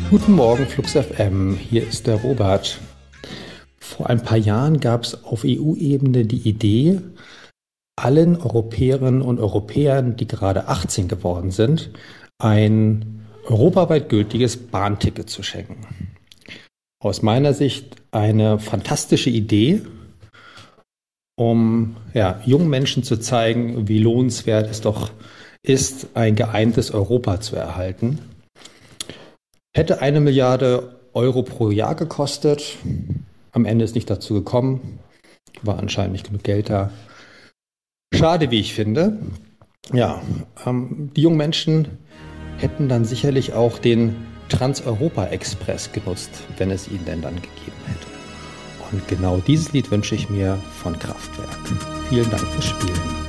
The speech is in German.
Guten Morgen, Flux FM. Hier ist der Robert. Vor ein paar Jahren gab es auf EU-Ebene die Idee, allen Europäerinnen und Europäern, die gerade 18 geworden sind, ein europaweit gültiges Bahnticket zu schenken. Aus meiner Sicht eine fantastische Idee, um jungen Menschen zu zeigen, wie lohnenswert es doch ist, ein geeintes Europa zu erhalten. Hätte 1 Milliarde Euro pro Jahr gekostet. Am Ende ist nicht dazu gekommen. War anscheinend nicht genug Geld da. Schade, wie ich finde. Die jungen Menschen hätten dann sicherlich auch den Trans-Europa-Express genutzt, wenn es ihn denn dann gegeben hätte. Und genau dieses Lied wünsche ich mir von Kraftwerk. Vielen Dank fürs Spielen.